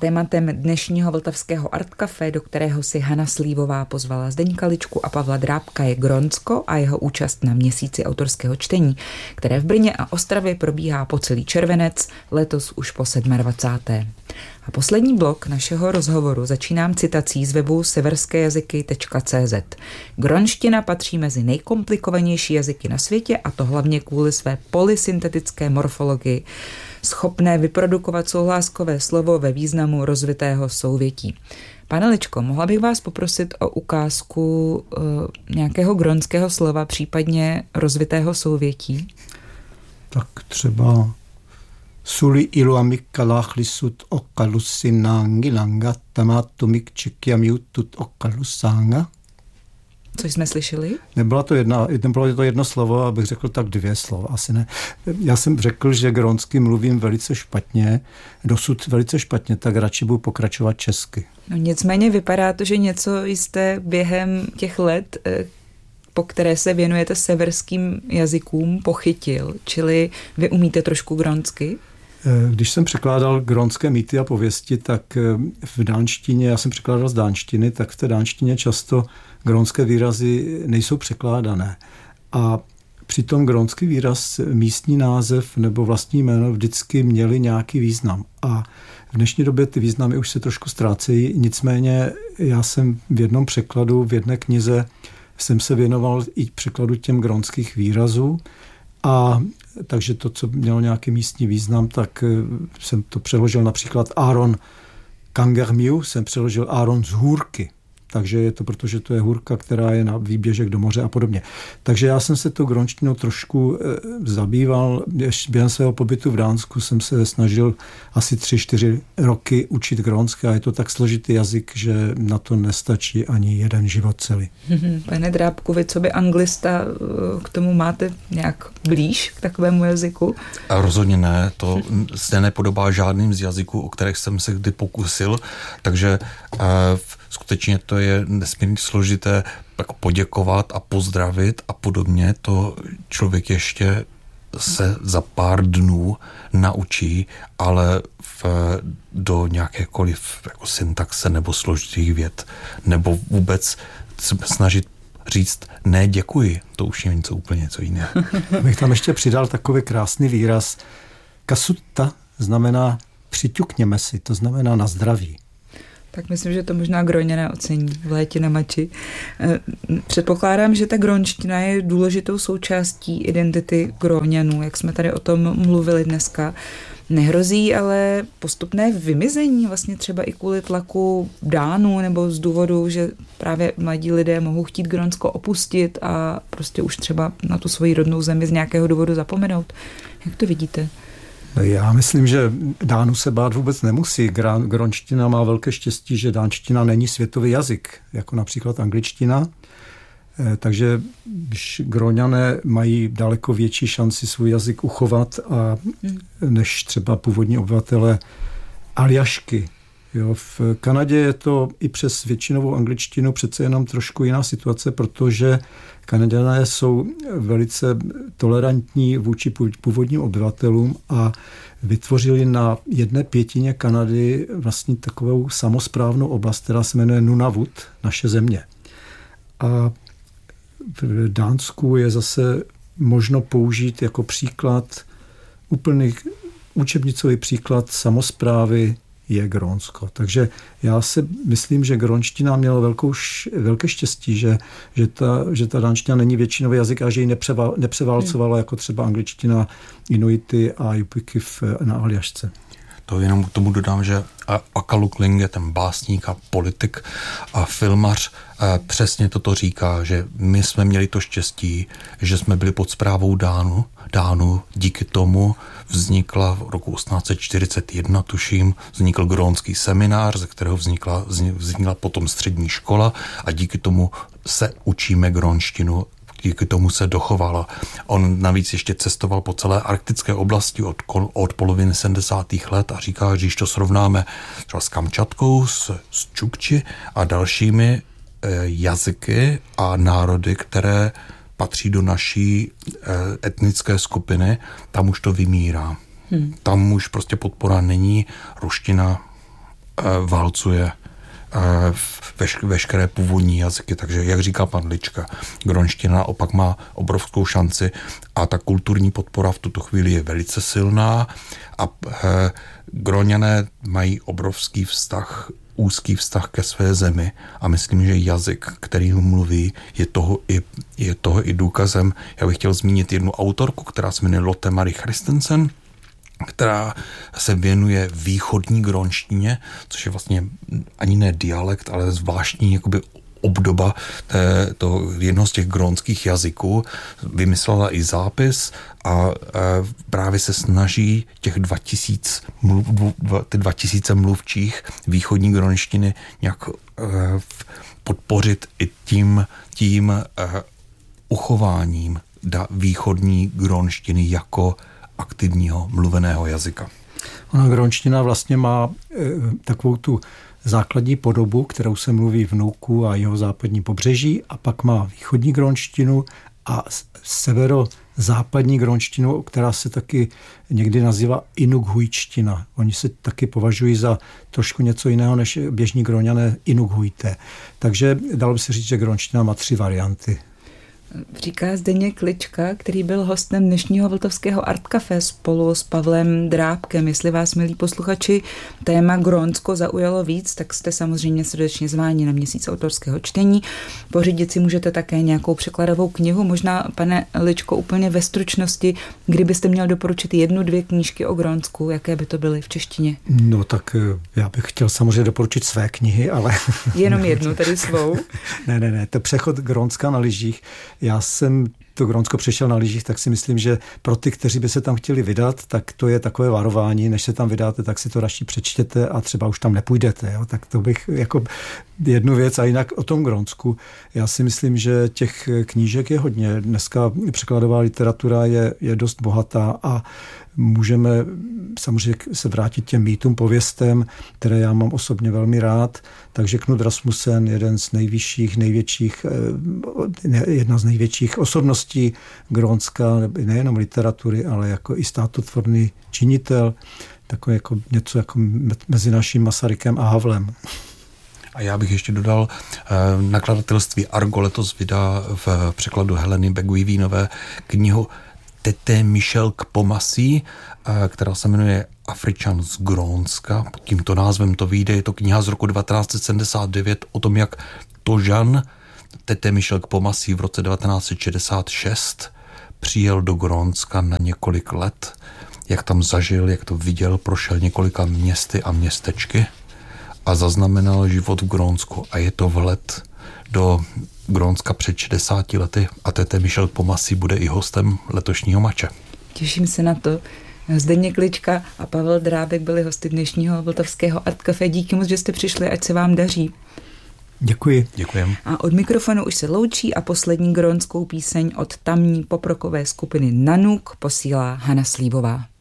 Tématem dnešního vltavského Art Café, do kterého si Hana Slívová pozvala Zdeňka Ličku a Pavla Drábka, je Grónsko a jeho účast na měsíci autorského čtení, které v Brně a Ostravě probíhá po celý červenec, letos už po 27. A poslední blok našeho rozhovoru začínám citací z webu severskejazyky.cz. Grónština patří mezi nejkomplikovanější jazyky na světě, a to hlavně kvůli své polysyntetické morfologii, schopné vyprodukovat souhláskové slovo ve významu rozvitého souvětí. Pane Ličko, mohla bych vás poprosit o ukázku nějakého grónského slova, případně rozvitého souvětí? Tak třeba Suli iluamik kalachlisut okalusinangilanga tamatumik čikiamiutut okalusanga. Co jsme slyšeli? Nebylo to jedno slovo, abych řekl tak 2 slova, asi ne. Já jsem řekl, že grónsky mluvím velice špatně, dosud velice špatně, tak radši budu pokračovat česky. No nicméně vypadá to, že něco jste během těch let, po které se věnujete severským jazykům, pochytil, čili vy umíte trošku grónsky? Když jsem překládal grónské mýty a pověsti, tak v dánštině, já jsem překládal z dánštiny, tak v té dánštině často grónské výrazy nejsou překládané. A přitom grónský výraz, místní název nebo vlastní jméno vždycky měly nějaký význam. A v dnešní době ty významy už se trošku ztrácejí, nicméně já jsem v jednom překladu, v jedné knize jsem se věnoval i překladu těm grónských výrazů, a takže to, co mělo nějaký místní význam, tak jsem to přeložil například Aaron Kangermiu, jsem přeložil Aaron z hůrky. Takže je to, protože to je hůrka, která je na výběžek do moře a podobně. Takže já jsem se tou grónštinou trošku zabýval. Během svého pobytu v Dánsku jsem se snažil asi 3-4 roky učit grónsky a je to tak složitý jazyk, že na to nestačí ani jeden život celý. Pane Drábku, vy co by anglista, k tomu máte nějak blíž k takovému jazyku? A rozhodně ne, to se nepodobá žádným z jazyků, o kterých jsem se kdy pokusil, takže skutečně to je nesmírně složité jako poděkovat a pozdravit a podobně. To člověk ještě se za pár dnů naučí, ale do nějakékoliv jako syntaxe nebo složitých vět nebo vůbec snažit říct ne děkuji, to už je něco jiného. Bych tam ještě přidal takový krásný výraz. Kasutta znamená přiťukněme si, to znamená na zdraví. Tak myslím, že to možná Gróňané ocení v létě na Mači. Předpokládám, že ta grónština je důležitou součástí identity Gróňanů, jak jsme tady o tom mluvili dneska. Nehrozí ale postupné vymizení vlastně třeba i kvůli tlaku Dánů nebo z důvodu, že právě mladí lidé mohou chtít Grónsko opustit a prostě už třeba na tu svoji rodnou zemi z nějakého důvodu zapomenout. Jak to vidíte? Já myslím, že Dánů se bát vůbec nemusí. Grónština má velké štěstí, že dánština není světový jazyk, jako například angličtina. Takže Gróňané mají daleko větší šanci svůj jazyk uchovat než třeba původní obyvatele Aljašky. Jo, v Kanadě je to i přes většinovou angličtinu přece jenom trošku jiná situace, protože Kanaďané jsou velice tolerantní vůči původním obyvatelům a vytvořili na 1/5 Kanady vlastně takovou samosprávnou oblast, která se jmenuje Nunavut, naše země. A v Dánsku je zase možno použít jako příklad, úplný učebnicový příklad samosprávy je Grónsko. Takže já si myslím, že grónština měla velké štěstí, že ta dánština není většinový jazyk a že ji nepřeválcovala jako třeba angličtina, Inuity a Jupiky na Aljašce. To jenom k tomu dodám, že Akalu Kling je ten básník a politik a filmař přesně toto říká, že my jsme měli to štěstí, že jsme byli pod správou Dánů. Díky tomu vznikla v roku 1841, tuším, vznikl grónský seminář, ze kterého vznikla potom střední škola a díky tomu se učíme grónštinu, díky tomu se dochovala. On navíc ještě cestoval po celé arktické oblasti od poloviny 70. let a říká, že když to srovnáme třeba s Kamčatkou, s Čukči a dalšími jazyky a národy, které patří do naší etnické skupiny, tam už to vymírá. Tam už prostě podpora není, ruština válcuje veškeré původní jazyky. Takže, jak říká pan Lička, gronština naopak má obrovskou šanci a ta kulturní podpora v tuto chvíli je velice silná a Groňané mají obrovský vztah, úzký vztah ke své zemi a myslím, že jazyk, který mluví, je toho i důkazem. Já bych chtěl zmínit jednu autorku, která se jmenuje Lotte Marie Christensen, která se věnuje východní gronštině, což je vlastně ani ne dialekt, ale zvláštní jakoby obdoba jednoho z těch grónských jazyků. Vymyslela i zápis a právě se snaží těch 2000 mluvčích východní grónštiny nějak podpořit i tím uchováním východní grónštiny jako aktivního mluveného jazyka. Ona grónština vlastně má takovou tu základní podobu, kterou se mluví v Nuuku a jeho západní pobřeží, a pak má východní grónštinu a severozápadní grónštinu, která se taky někdy nazývá inukhuičtina. Oni se taky považují za trošku něco jiného než běžní Gróňané Inukhuité. Takže dalo by se říct, že grónština má 3 varianty. Říká Zdeněk Lička, který byl hostem dnešního Vltavského Art Café spolu s Pavlem Drábkem. Jestli vás, milí posluchači, téma Grónsko zaujalo víc, tak jste samozřejmě srdečně zváni na Měsíc autorského čtení. Pořídit si můžete také nějakou překladovou knihu. Možná, pane Ličko, úplně ve stručnosti, kdybyste měl doporučit 1-2 knížky o Grónsku, jaké by to byly v češtině? No tak já bych chtěl samozřejmě doporučit své knihy, ale... Jenom jednu, tedy svou? Ne, to Přechod Grónska na lyžích. Já jsem to Grónsko přešel na lyžích, tak si myslím, že pro ty, kteří by se tam chtěli vydat, tak to je takové varování, než se tam vydáte, tak si to radši přečtěte a třeba už tam nepůjdete. Jo? Tak to bych jako jednu věc. A jinak o tom Grónsku. Já si myslím, že těch knížek je hodně. Dneska překladová literatura je dost bohatá a můžeme samozřejmě se vrátit těm mýtům, pověstem, které já mám osobně velmi rád. Takže Knud Rasmussen, jedna z největších osobností Grónska, nejenom literatury, ale jako i státotvorný činitel, takové jako něco jako mezi naším Masarykem a Havlem. A já bych ještě dodal, nakladatelství Argo letos vydá v překladu Heleny Beguivínové knihu Tete Michel Kpomasí, která se jmenuje Afričan z Grónska. Pod tímto názvem to vyjde. Je to kniha z roku 1979 o tom, jak Tožan Tete Michel Kpomasí v roce 1966 přijel do Grónska na několik let, jak tam zažil, jak to viděl, prošel několika městy a městečky a zaznamenal život v Grónsku. A je to vhled do Grónska před 60 lety a Tete Michel Kpomasí bude i hostem letošního mače. Těším se na to. Zdeněk Lička a Pavel Drábek byli hosty dnešního Vltavského Art Café. Díky moc, že jste přišli, ať se vám daří. Děkuji. Děkujem. A od mikrofonu už se loučí a poslední grónskou píseň od tamní poprokové skupiny Nanook posílá Hana Slívová.